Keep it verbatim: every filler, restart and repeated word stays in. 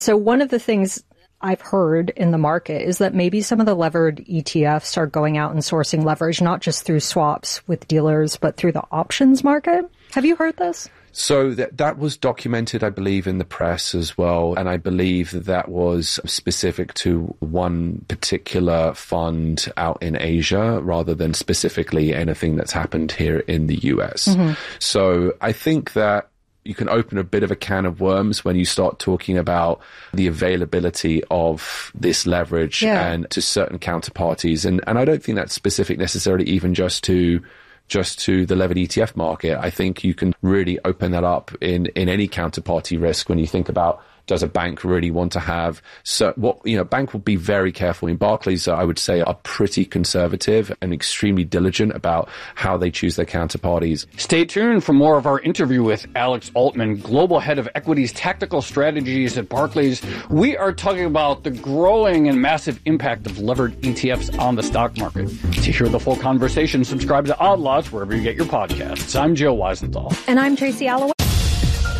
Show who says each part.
Speaker 1: So one of the things I've heard in the market is that maybe some of the levered E T Fs are going out and sourcing leverage, not just through swaps with dealers, but through the options market. Have you heard this?
Speaker 2: So that that was documented, I believe, in the press as well. And I believe that that was specific to one particular fund out in Asia rather than specifically anything that's happened here in the U S. Mm-hmm. So I think that you can open a bit of a can of worms when you start talking about the availability of this leverage yeah. and to certain counterparties. And, and I don't think that's specific necessarily even just to just to the levered E T F market. I think you can really open that up in, in any counterparty risk when you think about, does a bank really want to have, so what, you know, bank will be very careful. In Barclays, I would say, are pretty conservative and extremely diligent about how they choose their counterparties.
Speaker 3: Stay tuned for more of our interview with Alex Altman, Global Head of Equities Tactical Strategies at Barclays. We are talking about the growing and massive impact of levered E T Fs on the stock market. To hear the full conversation, subscribe to Odd Lots wherever you get your podcasts. I'm Joe Weisenthal.
Speaker 1: And I'm Tracy Alloway.